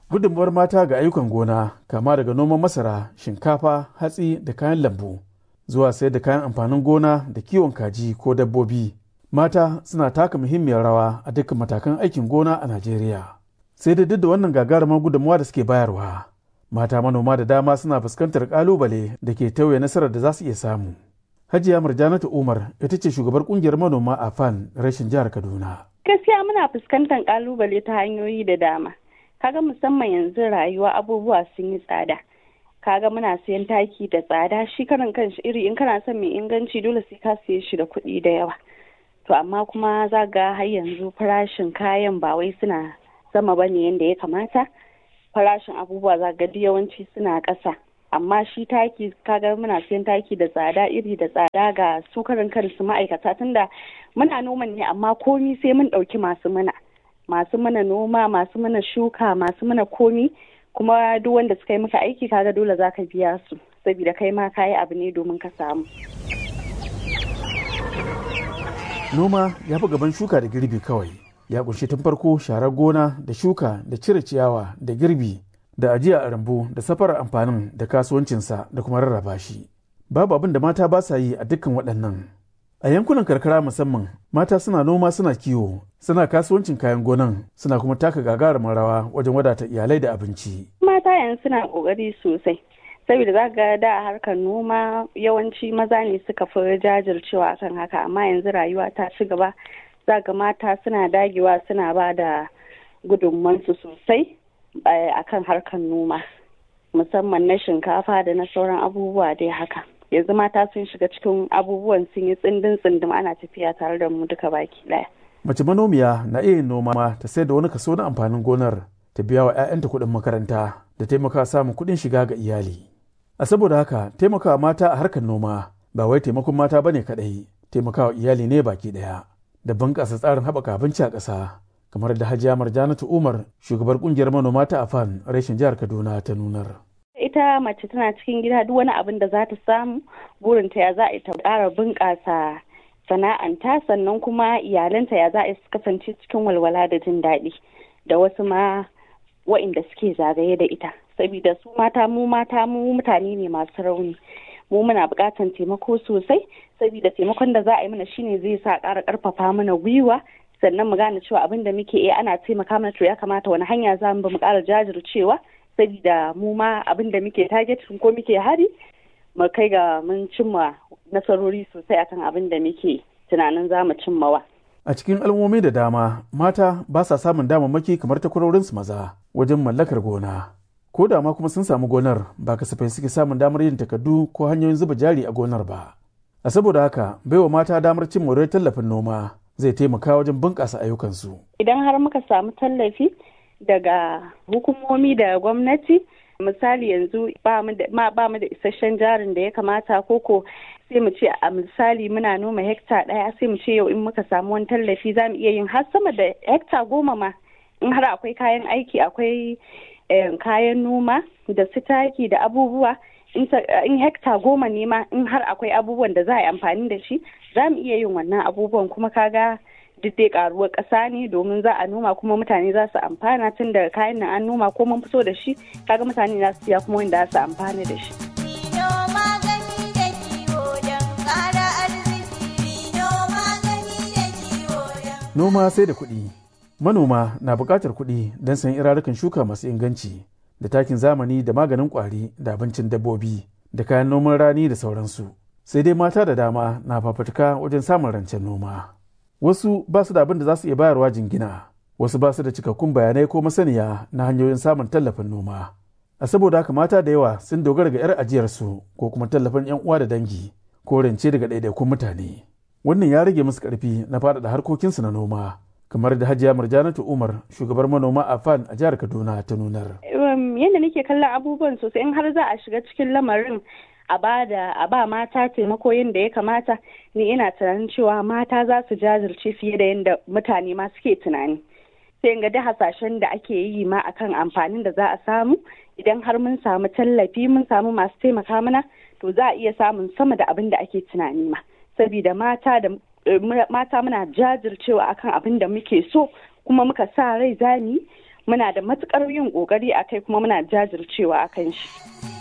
Gudunmuwar mata ga ayyukan gona kama daga noman masara, shinkafa, hatsi da kayan lambu zuwa sayar da kayan amfanin gona da kiwon kaji ko dabbobi. Mata suna taka muhimmiyar rawa a dukkan matakan aikin gona a Najeriya. Sai da duk da wannan gagarumar gudunmuwa da suke bayarwa, mata manoma da dama suna fuskantar kalubale da ke tauye nasarar da za su iya samu. Hajiya Murjanatu Umar ita ce shugabar kungiyar manoma a FAN rashin jihar Kaduna. Gaskiya muna fuskantar kalubale ta hanyoyi da dama. Kaga musamman yanzu rayuwa abubuwa sun yi tsada. Kaga muna siyan taki da tsada, shi karan kanshi iri in kana son mai inganci dole sai ka siye shi da kuɗi da yawa. To amma kuma za ga har yanzu farashin kayan ba wai suna sama bane yanda ya kamata. Farashin abubuwa za ga yawanci suna ƙasa. Amma shi taki kaga muna siyan taki da tsada, iri da tsada ga su karan kansu ma'aikata, tunda muna noman ne amma komi sai mun ɗauki masu mana noma, masu mana shuka, masu mana komi, kuma duk wanda suka yi maka aiki kaga dole za ka biya su saboda kai ma kayi abu ne domin ka samu. Noma ya fi gaban shuka da girbi kawai. Ya kunshi tun farko sharar gona da shuka da cire ciyawa da girbi da ajiya a rambu da safarar amfanin da kasuwancinsa da kuma rarraba shi. Babu abin da mata ba sa yi a dukkan waɗannan. A yankunan karkara musamman, mata suna noma, suna kiwo, suna kasuwancin kayan gonan, suna kuma taka gagarumin rawa wajen wadata iyalai da abinci. Mata yanzu suna ƙoƙari sosai. Saboda za ga da harkar noma yawanci maza ne suka fi jajircewa akan haka, amma yanzu rayuwa ta ci gaba, za ga mata suna dagewa suna ba da gudunmansu sosai akan harkar noma, musamman na shinkafa da na sauran abubuwa dai haka. Yanzu mata sun shiga cikin abubuwan, sun yi tsindin ana tafiya tare da mu duka baki ɗaya. Mace manomiya na iya yin noma ta sayar da wani kaso na amfanin gonar, ta biya wa 'ya'yanta kuɗin makaranta da taimaka samun kuɗin shiga ga iyali. A saboda haka taimakawa mata a harkar noma ba wai taimakon mata bane kaɗai, taimakawa iyali ne baki ɗaya da bunƙasa tsarin haɓaka abinci a ƙasa, kamar da Hajiya Marjanatu Umar, shugabar ƙungiyar manoma ta AFAN reshen jihar Kaduna ta nunar. Ita mace tana cikin gida, duk wani abin da za ta samu burinta ya za a ta ƙara bunƙasa sana'anta, sannan kuma iyalanta ya za a kasance cikin walwala da jin daɗi, da wasu ma wa'inda suke zagaye da ita. Saboda su mata mu mutane ne masu rauni, mu muna buƙatar taimako sosai, saboda taimakon da za a yi mana shine zai sa ƙara ƙarfafa mana gwiwa, sannan mu gane cewa abin da muke ana taimaka mana, to ya kamata wani hanya za mu ƙara jajircewa, saboda mu ma abin da muke target ko muke hari mu kai ga mun cimma nasarori sosai akan abin da muke tunanin za mu cimmawa. A cikin al'ummomi da dama, mata ba sa samun damammaki kamar takwarorinsu maza wajen mallakar gona. Ko da ma kuma sun samu gonar, ba kasafai suke samun damar yin takardu ko hanyoyin zuba jari a gonar ba. A saboda haka, baiwa mata damar cin moriyar tallafin noma zai taimaka wajen bunƙasa ayyukansu. Idan har muka samu tallafi daga hukumomi da gwamnati, misali yanzu ba mu da isasshen jarin da ya kamata, koko sai mu ce a misali muna noma hekta ɗaya, sai mu ce yau in muka samu wani tallafi za mu iya yin har sama da hekta 10 ma, in har akwai kayan aiki, akwai kayan noma da su taki da abubuwa, in hekta 10 ne ma, in har akwai abubuwan da za a yi amfani da shi, za mu iya yin wannan abubuwan, kuma kaga duk dai karuwar ƙasa ne, domin za a noma kuma mutane za su amfana, tun da kayan nan an noma ko mun fito da shi, kaga mutane za su siya kuma wanda za su amfana da shi. Noma sai da kuɗi. Manoma na buƙatar kuɗi don sayan irarukan shuka masu inganci da takin zamani da maganin ƙwari da abincin dabbobi da kayan noman rani da sauransu. Sai dai mata da dama na fafutuka wajen samun rancen noma. Wasu ba su da abin da za su iya bayarwa jingina, wasu ba su da cikakkun bayanai ko masaniya na hanyoyin samun tallafin noma. A saboda haka mata da yawa sun dogara ga 'yar ajiyarsu ko kuma tallafin 'yan uwa da dangi ko rance daga ɗaiɗaikun mutane. Wannan ya rage musu ƙarfi na faɗaɗa harkokinsu na noma, kamar da Hajiya Marjanatu Umar, shugabar manoma a FAN a jihar Kaduna ta nunar. Yadda nake kallon abubuwan sosai, in har za a shiga cikin lamarin a ba mata taimako yadda ya kamata, ni ina tunanin cewa mata za su jajirce fiye da yadda mutane ma suke tunani. Sai ga da hasashen da ake yi ma akan amfanin da za a samu idan har mun samu tallafi, mun samu masu taimaka mana, to za a iya samun sama da abin da ake tunani ma. Saboda mata muna jajircewa akan abin da muke so, kuma muka sa rai zani muna da matukar yin kokari a kai kuma muna jajircewa a kan shi.